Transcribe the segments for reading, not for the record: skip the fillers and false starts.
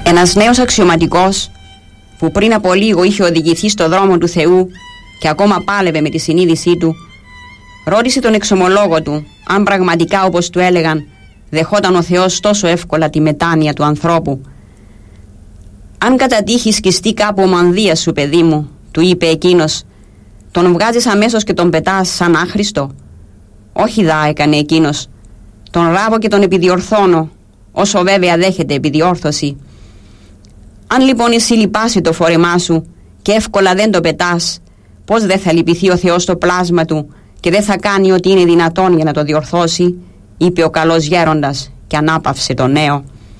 Ένας νέος αξιωματικός που πριν από λίγο είχε οδηγηθεί στο δρόμο του Θεού και ακόμα πάλευε με τη συνείδησή του, ρώτησε τον εξομολόγο του αν πραγματικά, όπως του έλεγαν, δεχόταν ο Θεός τόσο εύκολα τη μετάνοια του ανθρώπου. «Αν κατά τύχη σκιστεί κάπου ο μανδύας σου, παιδί μου», του είπε εκείνος, «τον βγάζεις αμέσως και τον πετάς σαν άχρηστο?» «Όχι δα», έκανε εκείνος, «τον ράβω και τον επιδιορθώνω, όσο βέβαια δέχεται επιδιόρθωση». «Αν λοιπόν εσύ λυπάσαι το φόρεμά σου και εύκολα δεν το πετάς, πώς δεν θα λυπηθεί ο Θεός το πλάσμα του και δεν θα κάνει ό,τι είναι δυνατόν για να το διορθώσει?» είπε ο καλός γέροντας και ανάπαυσε το νέο.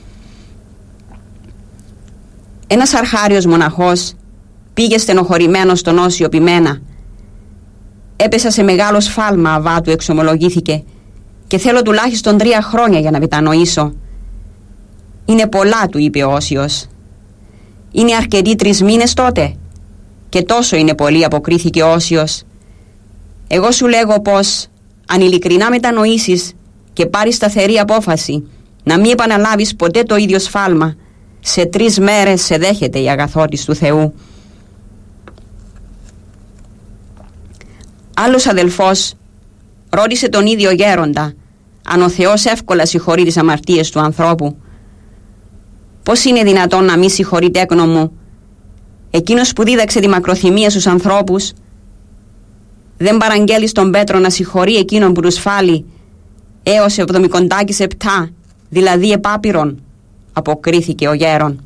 Ένας αρχάριος μοναχός πήγε στενοχωρημένος στον Όσιο Ποιμένα. «Έπεσα σε μεγάλο σφάλμα, αβά», του εξομολογήθηκε, «και θέλω τουλάχιστον 3 χρόνια για να μετανοήσω». «Είναι πολλά», του είπε ο Όσιος. «Είναι αρκετοί 3 μήνες τότε?» «Και τόσο είναι πολύ», αποκρίθηκε ο Όσιος. «Εγώ σου λέγω πως αν ειλικρινά μετανοήσεις και πάρεις σταθερή απόφαση να μην επαναλάβεις ποτέ το ίδιο σφάλμα, σε 3 μέρες σε δέχεται η αγαθότης του Θεού». Άλλος αδελφός ρώτησε τον ίδιο γέροντα αν ο Θεός εύκολα συγχωρεί τις αμαρτίες του ανθρώπου. «Πώς είναι δυνατόν να μη συγχωρεί, τέκνο μου, εκείνος που δίδαξε τη μακροθυμία στους ανθρώπους? Δεν παραγγέλει στον Πέτρο να συγχωρεί εκείνον που του σφάλει έως 77, δηλαδή επάπειρον?» αποκρίθηκε ο γέρον.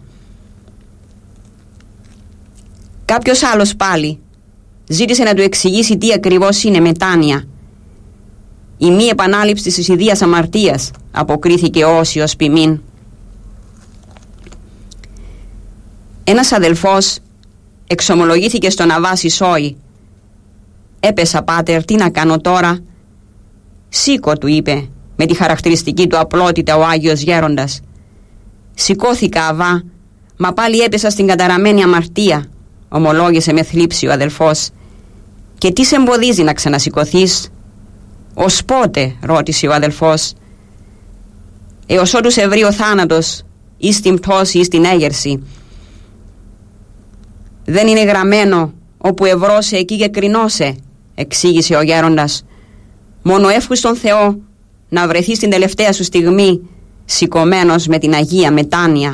Κάποιος άλλος πάλι ζήτησε να του εξηγήσει τι ακριβώς είναι μετάνοια. «Η μη επανάληψη της ιδίας αμαρτίας», αποκρίθηκε ο Όσιος ποιμήν. Ένας αδελφός εξομολογήθηκε στον Αβά Σισόη. «Έπεσα, πάτερ, τι να κάνω τώρα?» «Σήκω», του είπε με τη χαρακτηριστική του απλότητα ο Άγιος Γέροντας. «Σηκώθηκα, Αβά, μα πάλι έπεσα στην καταραμένη αμαρτία», ομολόγησε με θλίψη ο αδελφός. «Και τι σε εμποδίζει να ξανασηκωθείς?» «Ως πότε?» ρώτησε ο αδελφός. «Έως ότου σε βρει ο θάνατος, ή στην πτώση ή στην έγερση». «Δεν είναι γραμμένο όπου ευρώσε εκεί και κρινώσε», εξήγησε ο γέροντας. «Μόνο εύχου στον Θεό να βρεθεί στην τελευταία σου στιγμή σηκωμένος με την Αγία Μετάνοια».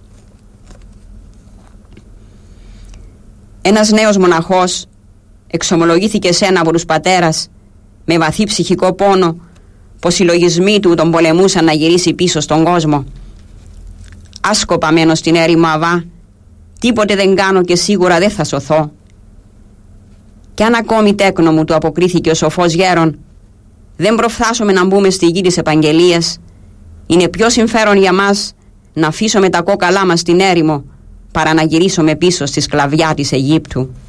Ένας νέος μοναχός εξομολογήθηκε σε ένα από τους πατέρας με βαθύ ψυχικό πόνο πως οι λογισμοί του τον πολεμούσαν να γυρίσει πίσω στον κόσμο. «Άσκοπα μένω στην έρημο, Αβά, τίποτε δεν κάνω και σίγουρα δεν θα σωθώ». «Κι αν ακόμη, τέκνο μου», του αποκρίθηκε ο σοφός γέρον, «δεν προφθάσουμε να μπούμε στη γη της επαγγελίας. Είναι πιο συμφέρον για μας να αφήσουμε τα κόκαλά μας στην έρημο παρά να γυρίσουμε πίσω στη σκλαβιά της Αιγύπτου».